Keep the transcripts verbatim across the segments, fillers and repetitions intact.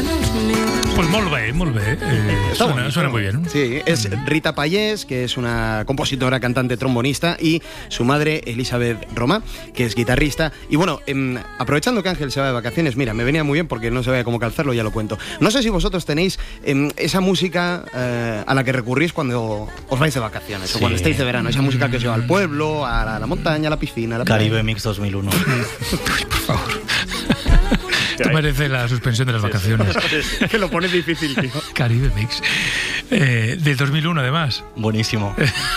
Pues molt bé, molt bé. Eh, suena, bonito, suena muy bien. Sí, es Rita Payés, que es una compositora, cantante, trombonista, y su madre, Elizabeth Roma, que es guitarrista. Y bueno, eh, aprovechando que Ángel se va de vacaciones, mira, me venía muy bien porque no sabía cómo calzarlo, ya lo cuento. No sé si vosotros tenéis eh, esa música eh, a la que recurrís cuando os vais de vacaciones, sí, o cuando estáis de verano, esa música que os lleva al pueblo, a la, a la montaña, a la piscina, a la Caribe playa. Mix dos mil uno. Uy, por favor. Esto merece la suspensión de las vacaciones. Que lo pones difícil, tío. Caribe Mix. Eh, del dos mil uno, además. Buenísimo.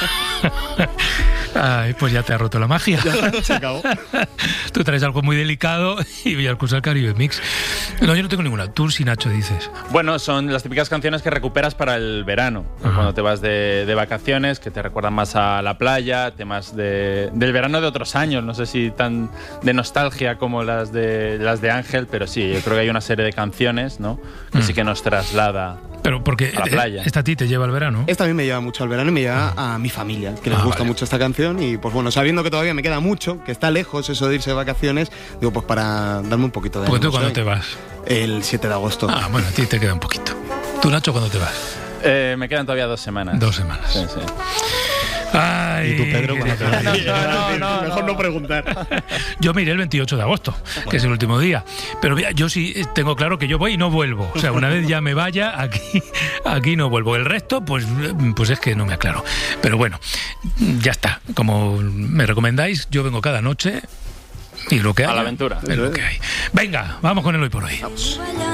Ay, pues ya te ha roto la magia. Ya, se acabó. Tú traes algo muy delicado y voy a escuchar Caribe Mix. No, yo no tengo ninguna. Tú, si Nacho, dices. Bueno, son las típicas canciones que recuperas para el verano. Ajá. Cuando te vas de, de vacaciones, que te recuerdan más a la playa, temas de, del verano de otros años. No sé si tan de nostalgia como las de, las de Ángel, pero sí, yo creo que hay una serie de canciones, ¿no? Que mm. sí que nos traslada. Pero porque a la playa. Esta a ti te lleva al verano. Esta a mí me lleva mucho al verano y me lleva a mi familia, que les ah, gusta vale. mucho esta canción. Y pues bueno, sabiendo que todavía me queda mucho, que está lejos eso de irse de vacaciones, digo, pues para darme un poquito de ¿Porque tú ánimo, cuándo ¿sabes? te vas? El siete de agosto. Ah, bueno, a ti te queda un poquito. ¿Tú, Nacho, cuándo te vas? Eh, me quedan todavía dos semanas. Dos semanas. Sí, sí. Ay, ¿Y tú, Pedro, cuándo te vas? No, no, no, Mejor no. no preguntar. Yo me iré el veintiocho de agosto, bueno. que es el último día. Pero mira, yo sí tengo claro que yo voy y no vuelvo. O sea, una vez ya me vaya, aquí, aquí no vuelvo. El resto, pues, pues es que no me aclaro. Pero bueno, ya está. Como me recomendáis, yo vengo cada noche y lo que hay. A la aventura. Es lo que hay. Venga, vamos con el hoy por hoy. Vamos.